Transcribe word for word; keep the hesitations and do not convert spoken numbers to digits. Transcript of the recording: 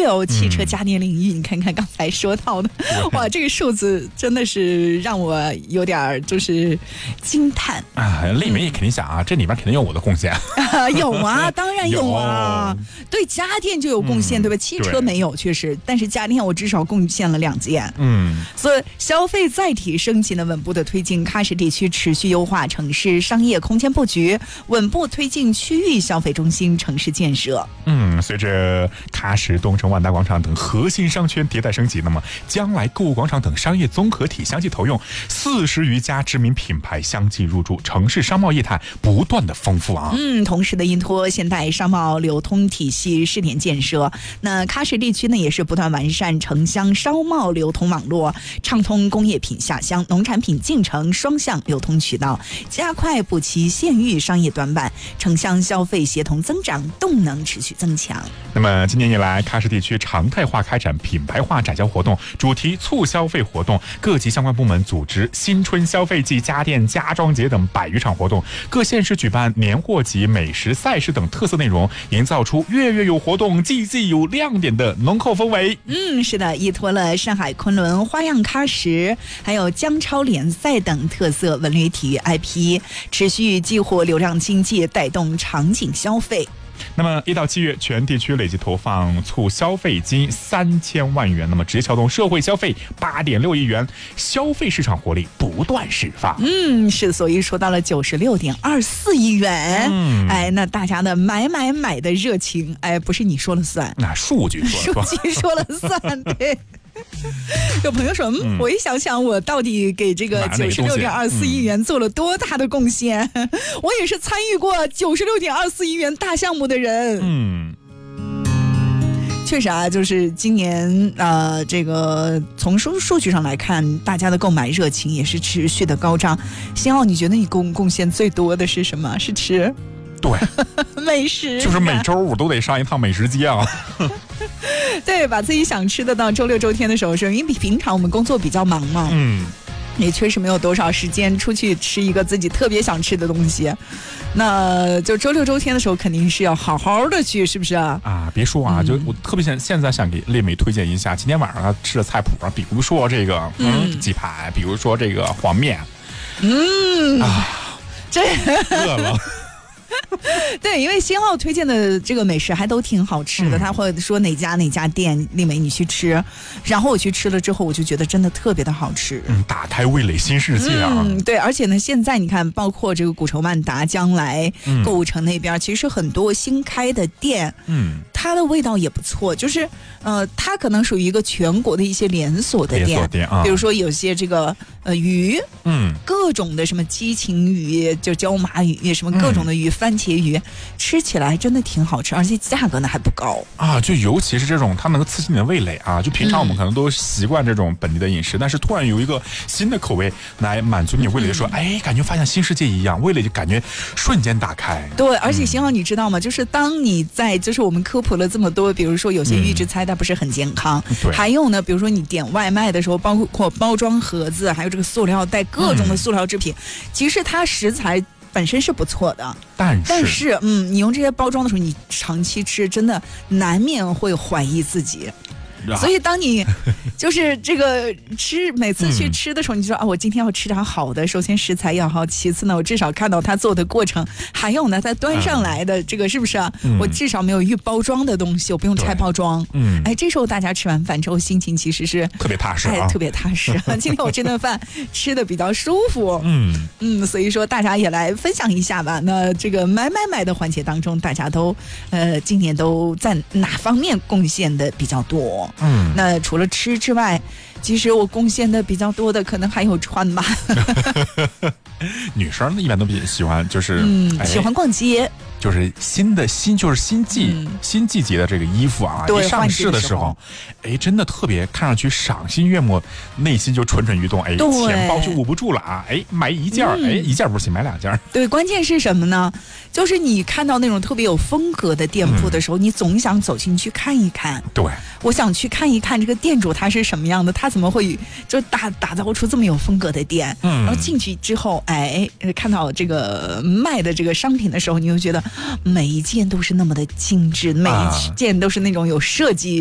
月哦，汽车家电领域，嗯、你看看刚才说到的，哇，这个数字真的是让我有点就是惊叹啊！丽梅也肯定想啊，嗯、这里边肯定有我的贡献。 啊有啊，当然有啊， 有对家电就有贡献，嗯、对吧？汽车没有，确实，但是家电我至少贡献了两件。 嗯， 所以消费载体升级的稳步的推进，喀什地区持续优化城市商业空间布局，稳步推进区域消费中心城市建设。 嗯，随着喀什、东城、万达广场等核心商圈迭代升级，那么将来购物广场等商业综合体相继投用，四十余家知名品牌相继入驻，城市商贸业态不断的丰富啊。 嗯，同时的依托现代商贸流通体系试点建设，那喀什地区呢也是不断完善城乡商贸流通网络，畅通工业品下乡、农产品进城双向流通渠道，加快补齐县域商业短板，城乡消费协同增长动能持续增强。 那么今年以来，喀什地区常态化开展品牌化展销活动、主题促消费活动，各级相关部门组织新春消费季家电家装节等百余场活动，各县市举办年货及美食赛事等特色内容，营造出月月有活动、季季有亮点的浓厚氛围。 嗯，是的，依托了上海昆仑、花样喀什，还有江超联赛等特色文旅体育 I P， 持续激活流量经济，带动场景消费。 那么一到七月，全地区累计投放促消费金三千万元，那么直接撬动社会消费八点六亿元，消费市场活力不断释放。 嗯，是，所以说到了九十六点二四亿元，嗯，哎，那大家的买买买的热情，哎，不是你说了算， 那数据说了算， 数据说了算，对。有朋友说，嗯，我一想想，我到底给这个九十六点二四亿元做了多大的贡献？嗯、我也是参与过九十六点二四亿元大项目的人。 嗯， 确实啊，就是今年呃，这个从数数据上来看，大家的购买热情也是持续的高涨。新奥，你觉得你贡贡献最多的是什么？是吃？ 对， 美食， 就是每周五都得上一趟美食街啊。 对，把自己想吃的到周六周天的时候是，因为平常我们工作比较忙嘛， 嗯， 也确实没有多少时间出去吃一个自己特别想吃的东西。那就周六周天的时候，肯定是要好好的去，是不是啊？ 啊，别说啊，嗯、就我特别现现在想给丽美推荐一下今天晚上吃的菜谱啊，比如说这个嗯鸡排，比如说这个黄面， 嗯啊， 这饿了。 对，因为新奥推荐的这个美食还都挺好吃的，嗯、他会说哪家哪家店，丽美你去吃，然后我去吃了之后，我就觉得真的特别的好吃， 嗯，打开味蕾新世界啊！ 嗯，对，而且呢，现在你看，包括这个古城万达、将来购物城那边，嗯、其实很多新开的店， 嗯， 它的味道也不错，就是呃，它可能属于一个全国的一些连锁的店， 连锁店啊， 比如说有些这个呃鱼， 嗯， 各种的什么激情鱼，就椒麻鱼，什么各种的鱼。嗯番茄鱼吃起来真的挺好吃，而且价格呢还不高啊！就尤其是这种，它能够刺激你的味蕾啊！就平常我们可能都习惯这种本地的饮食，嗯、但是突然有一个新的口味来满足你味蕾的时候，嗯、哎，感觉发现新世界一样，味蕾就感觉瞬间打开。 对，而且新奥你知道吗？就是当你在，就是我们科普了这么多，比如说有些预制菜它不是很健康， 嗯、对， 还有呢，比如说你点外卖的时候，包括包装盒子，还有这个塑料袋，各种的塑料制品，嗯、其实它食材本身是不错的， 但是但是嗯，你用这些包装的时候，你长期吃，真的难免会怀疑自己。所以当你就是这个吃每次去吃的时候，你就说啊，我今天要吃点好的，首先食材要好，其次呢，我至少看到它做的过程，还有呢，它端上来的这个是不是啊？ 嗯、 我至少没有预包装的东西，我不用拆包装。 嗯， 哎，这时候大家吃完饭之后，心情其实是特别踏实、啊， 哎，特别踏实。今天我这顿饭吃的比较舒服。 嗯嗯，所以说大家也来分享一下吧。那这个买买买的环节当中，大家都呃今年都在哪方面贡献的比较多？ 嗯， 那除了吃之外，其实我贡献的比较多的可能还有穿吧。 女生一般都比较喜欢，就是嗯， 哎、 喜欢逛街。 就是新的新就是新季、嗯、新季节的这个衣服啊，一上市的时候，哎，真的特别看上去赏心悦目，内心就蠢蠢欲动，哎，钱包就捂不住了啊，哎，买一件，嗯、哎，一件不行，买两件。 对，关键是什么呢？就是你看到那种特别有风格的店铺的时候，嗯、你总想走进去看一看。 对， 我想去看一看这个店主他是什么样的，他怎么会就打打造出这么有风格的店？ 嗯， 然后进去之后，哎，看到这个卖的这个商品的时候，你就觉得每一件都是那么的精致，每一件都是那种有设计